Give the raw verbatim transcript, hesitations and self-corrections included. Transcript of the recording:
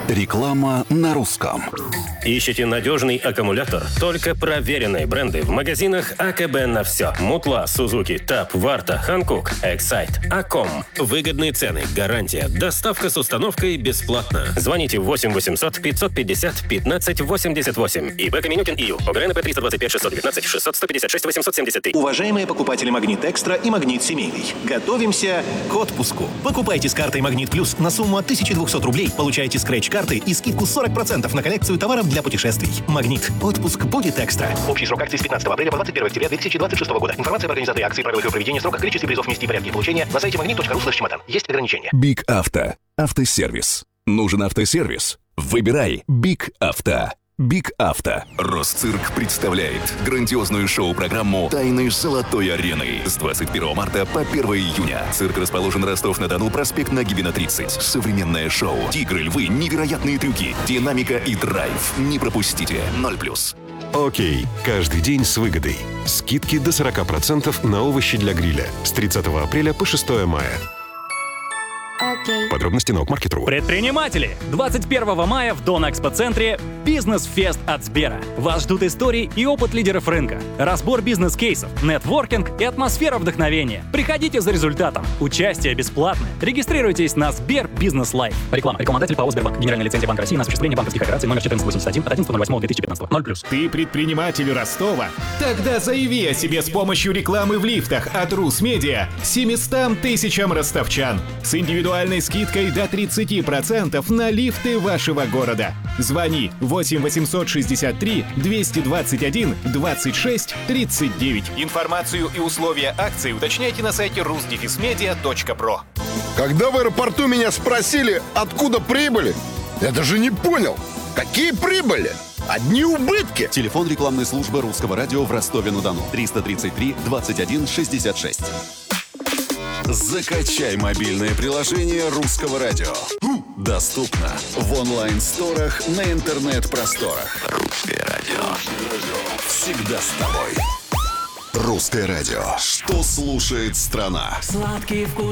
Реклама на русском. Ищете надежный аккумулятор? Только проверенные бренды в магазинах АКБ на все. Мутла, Сузуки, Таб, Варта, Ханкук, Эксайт, Аком. Выгодные цены, гарантия, доставка с установкой бесплатно. Звоните восемь восемьсот пятьсот пятьдесят пятнадцать восемьдесят восемь. ИП Каменютин ИЮ. ОГРНП триста двадцать пять шестьсот девятнадцать шестьсот сто пятьдесят шесть восемьсот семьдесят три. Уважаемые покупатели Магнит Экстра и Магнит Семейный, готовимся к отпуску. Покупайте с картой Магнит Плюс на сумму от тысяча двести рублей, получаете скретч-карты и скидку сорок процентов на коллекцию товаров для путешествий. Магнит. Отпуск будет экстра. Общий срок акции с пятнадцатого апреля по двадцать первое октября две тысячи двадцать шестого года. Информация об организации акции, правилах ее проведения, сроках, количестве призов, месте и порядке получения на сайте магнит точка ру слэш чемодан. Есть ограничения. Биг Авто. Автосервис. Нужен автосервис? Выбирай Биг Авто. Биг Авто. Росцирк представляет грандиозную шоу-программу «Тайны Золотой арены» с двадцать первого марта по первое июня. Цирк расположен Ростов-на-Дону, проспект Нагибина, тридцать. Современное шоу. Тигры, львы, невероятные трюки, динамика и драйв. Не пропустите. ноль плюс. Окей. Каждый день с выгодой. Скидки до сорок процентов на овощи для гриля с тридцатого апреля по шестое мая. Okay. Подробности на Окмаркет.ру. Предприниматели! двадцать первого мая в Дон-Экспоцентре «Бизнес-фест» от Сбера. Вас ждут истории и опыт лидеров рынка, разбор бизнес-кейсов, нетворкинг и атмосфера вдохновения. Приходите за результатом. Участие бесплатное. Регистрируйтесь на Сбер Бизнес Лайф. Реклама. Рекламодатель ПАО «Сбербанк». Генеральная лицензия Банка России на осуществление банковских операций номер четырнадцать восемьдесят один от одиннадцатого восьмого две тысячи пятнадцатого. ноль плюс. Ты предприниматель Ростова? Тогда заяви о себе с помощью рекламы в лифтах от Русмедиа семистам тысячам ростовчан с индивидуальной скидкой до тридцати процентов на лифты вашего города. Звони восемь восемьсот шестьдесят три двести двадцать один двадцать шесть тридцать девять. Информацию и условия акции уточняйте на сайте рус дефис медиа точка про. Когда в аэропорту меня спросили, откуда прибыли, я даже не понял, какие прибыли? Одни убытки. Телефон рекламной службы Русского радио в Ростове-на-Дону. триста тридцать три двадцать один шестьдесят шесть. Закачай мобильное приложение Русского радио. Доступно в онлайн-сторах на интернет-просторах. Русское радио. Всегда с тобой. Русское радио. Что слушает страна? Сладкий вкус.